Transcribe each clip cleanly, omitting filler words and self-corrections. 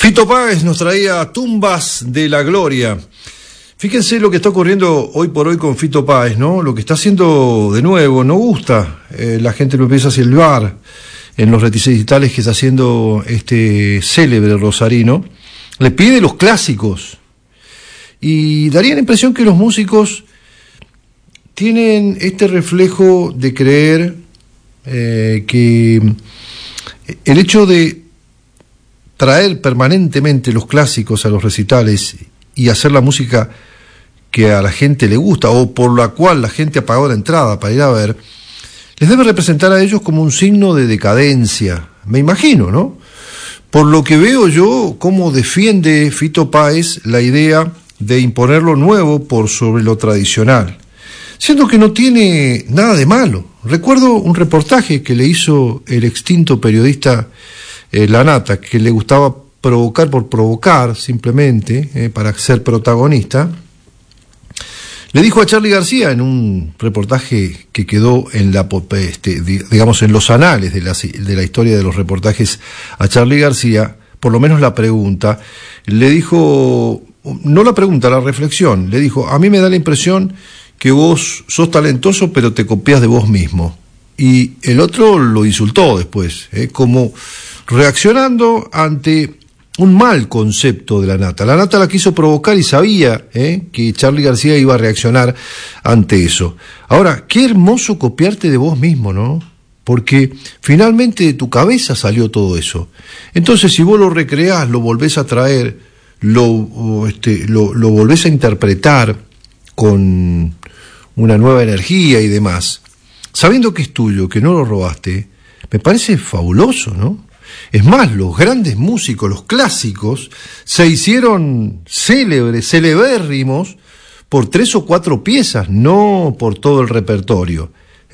Fito Páez nos traía Tumbas de la Gloria. Fíjense lo que está ocurriendo hoy por hoy con Fito Páez, ¿no? Lo que está haciendo de nuevo, no gusta. La gente lo empieza a silbar en los recitales que está haciendo este célebre rosarino. Le pide los clásicos. Y daría la impresión que los músicos tienen este reflejo de creer que el hecho de traer permanentemente los clásicos a los recitales y hacer la música que a la gente le gusta o por la cual la gente ha pagado la entrada para ir a ver, les debe representar a ellos como un signo de decadencia, me imagino, ¿no? Por lo que veo yo, cómo defiende Fito Páez la idea de imponer lo nuevo por sobre lo tradicional, siendo que no tiene nada de malo. Recuerdo un reportaje que le hizo el extinto periodista La Nata, que le gustaba provocar por provocar, simplemente, para ser protagonista. Le dijo a Charly García en un reportaje que quedó en digamos en los anales de la historia de los reportajes a Charly García, por lo menos la pregunta, le dijo, no la pregunta, la reflexión, le dijo: a mí me da la impresión que vos sos talentoso pero te copias de vos mismo. Y el otro lo insultó después, como reaccionando ante un mal concepto de La Nata. La Nata la quiso provocar y sabía que Charly García iba a reaccionar ante eso. Ahora, qué hermoso copiarte de vos mismo, ¿no? Porque finalmente de tu cabeza salió todo eso. Entonces, si vos lo recreás, lo volvés a traer, lo volvés a interpretar con una nueva energía y demás, sabiendo que es tuyo, que no lo robaste, me parece fabuloso, ¿no? Es más, los grandes músicos, los clásicos, se hicieron célebres, celebérrimos, por 3 o 4 piezas, no por todo el repertorio.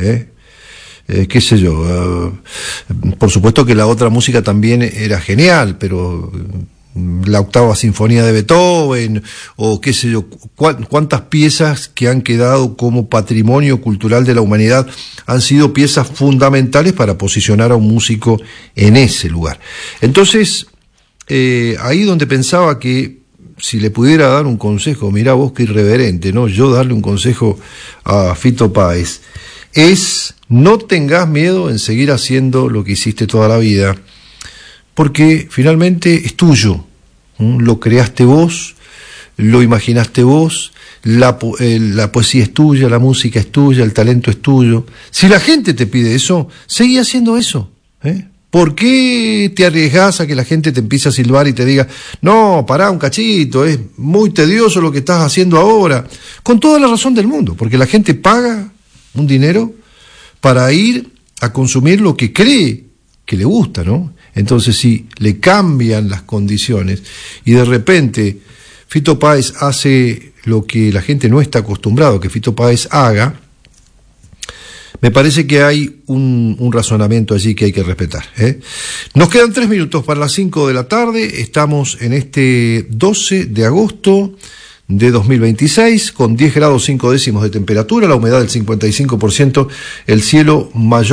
Qué sé yo, por supuesto que la otra música también era genial, pero la octava sinfonía de Beethoven, o qué sé yo, cuántas piezas que han quedado como patrimonio cultural de la humanidad han sido piezas fundamentales para posicionar a un músico en ese lugar. Entonces, ahí donde pensaba que si le pudiera dar un consejo, mirá vos qué irreverente, ¿no? Yo darle un consejo a Fito Páez, es: no tengas miedo en seguir haciendo lo que hiciste toda la vida, porque finalmente es tuyo, lo creaste vos, lo imaginaste vos, la poesía es tuya, la música es tuya, el talento es tuyo. Si la gente te pide eso, seguí haciendo eso. ¿Por qué te arriesgás a que la gente te empiece a silbar y te diga: no, pará un cachito, es muy tedioso lo que estás haciendo ahora? Con toda la razón del mundo, porque la gente paga un dinero para ir a consumir lo que cree que le gusta, ¿no? Entonces, si le cambian las condiciones y de repente Fito Páez hace lo que la gente no está acostumbrado que Fito Páez haga, me parece que hay un razonamiento allí que hay que respetar. Nos quedan 3 minutos para las 5 de la tarde. Estamos en este 12 de agosto de 2026, con 10 grados 5 décimos de temperatura, la humedad del 55%, el cielo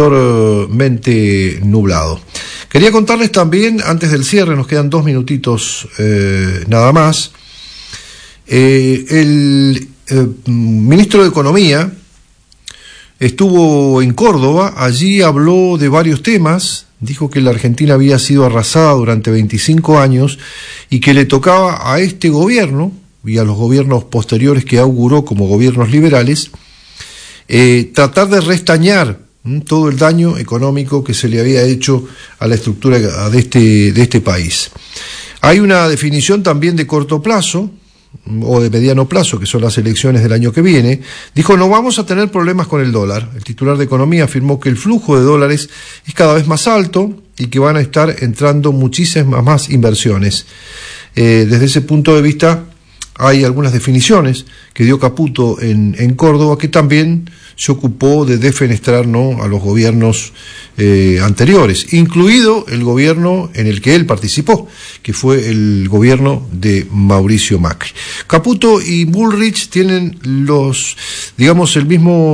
mayormente nublado. Quería contarles también, antes del cierre, nos quedan 2 minutitos nada más, el ministro de Economía estuvo en Córdoba, allí habló de varios temas, dijo que la Argentina había sido arrasada durante 25 años y que le tocaba a este gobierno y a los gobiernos posteriores que auguró como gobiernos liberales, tratar de restañar todo el daño económico que se le había hecho a la estructura de este país. Hay una definición también de corto plazo, o de mediano plazo, que son las elecciones del año que viene. Dijo: no vamos a tener problemas con el dólar. El titular de Economía afirmó que el flujo de dólares es cada vez más alto y que van a estar entrando muchísimas más inversiones. Desde ese punto de vista, hay algunas definiciones que dio Caputo en Córdoba, que también se ocupó de defenestrar, ¿no?, a los gobiernos anteriores, incluido el gobierno en el que él participó, que fue el gobierno de Mauricio Macri. Caputo y Bullrich tienen el mismo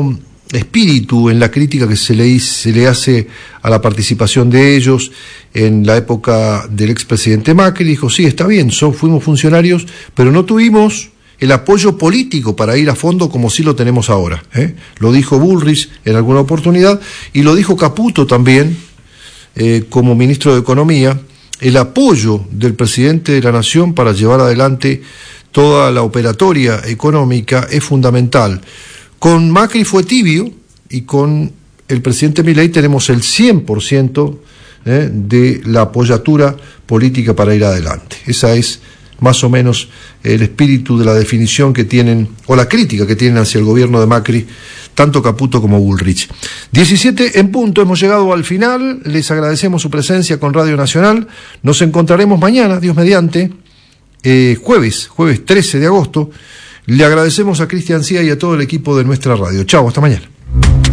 espíritu en la crítica que se le hace a la participación de ellos en la época del expresidente Macri. Dijo, sí, está bien, fuimos funcionarios, pero no tuvimos el apoyo político para ir a fondo como sí lo tenemos ahora. Lo dijo Bullrich en alguna oportunidad, y lo dijo Caputo también, como ministro de Economía. El apoyo del presidente de la Nación para llevar adelante toda la operatoria económica es fundamental. Con Macri fue tibio, y con el presidente Milei tenemos el 100% de la apoyatura política para ir adelante. Esa es más o menos el espíritu de la definición que tienen, o la crítica que tienen hacia el gobierno de Macri, tanto Caputo como Bullrich. 17 en punto, hemos llegado al final. Les agradecemos su presencia con Radio Nacional. Nos encontraremos mañana, Dios mediante, jueves 13 de agosto. Le agradecemos a Cristian Cía y a todo el equipo de nuestra radio. Chau, hasta mañana.